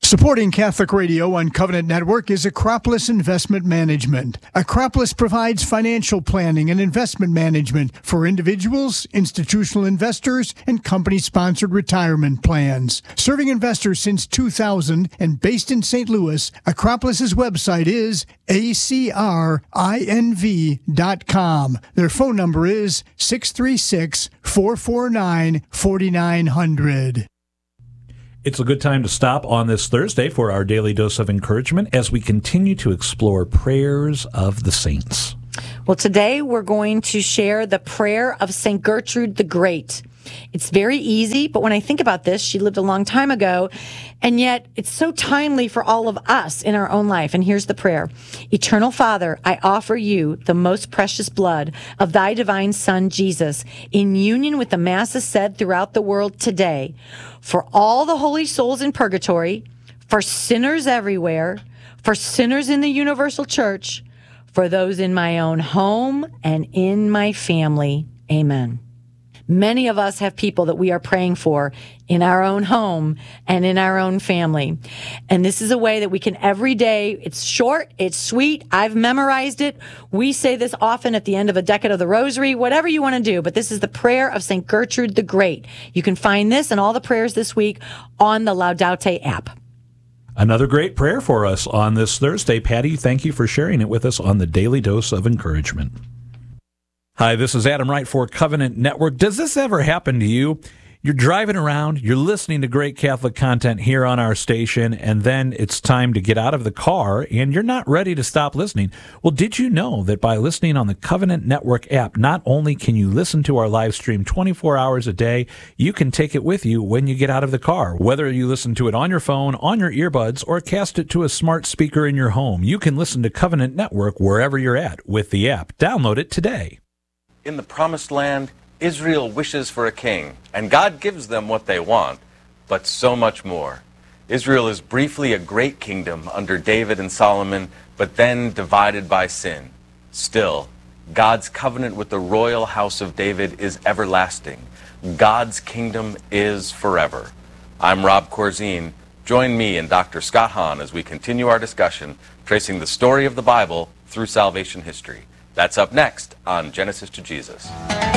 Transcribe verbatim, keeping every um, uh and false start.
Supporting Catholic Radio on Covenant Network is Acropolis Investment Management. Acropolis provides financial planning and investment management for individuals, institutional investors, and company-sponsored retirement plans. Serving investors since two thousand and based in Saint Louis, Acropolis's website is A C R I N V dot com. Their phone number is six three six, four four nine, four nine zero zero. It's a good time to stop on this Thursday for our daily dose of encouragement as we continue to explore prayers of the saints. Well, today we're going to share the prayer of Saint Gertrude the Great. It's very easy, but when I think about this, she lived a long time ago, and yet it's so timely for all of us in our own life. And here's the prayer. Eternal Father, I offer you the most precious blood of thy divine Son, Jesus, in union with the masses said throughout the world today, for all the holy souls in purgatory, for sinners everywhere, for sinners in the universal church, for those in my own home and in my family. Amen. Many of us have people that we are praying for in our own home and in our own family. And this is a way that we can every day, it's short, it's sweet, I've memorized it. We say this often at the end of a decade of the rosary, whatever you want to do, but this is the prayer of Saint Gertrude the Great. You can find this and all the prayers this week on the Laudate app. Another great prayer for us on this Thursday. Patty, thank you for sharing it with us on the Daily Dose of Encouragement. Hi, this is Adam Wright for Covenant Network. Does this ever happen to you? You're driving around, you're listening to great Catholic content here on our station, and then it's time to get out of the car, and you're not ready to stop listening. Well, did you know that by listening on the Covenant Network app, not only can you listen to our live stream twenty-four hours a day, you can take it with you when you get out of the car. Whether you listen to it on your phone, on your earbuds, or cast it to a smart speaker in your home, you can listen to Covenant Network wherever you're at with the app. Download it today. In the Promised Land, Israel wishes for a king, and God gives them what they want, but so much more. Israel is briefly a great kingdom under David and Solomon, but then divided by sin. Still, God's covenant with the royal house of David is everlasting. God's kingdom is forever. I'm Rob Corzine. Join me and Doctor Scott Hahn as we continue our discussion, tracing the story of the Bible through salvation history. That's up next on Genesis to Jesus.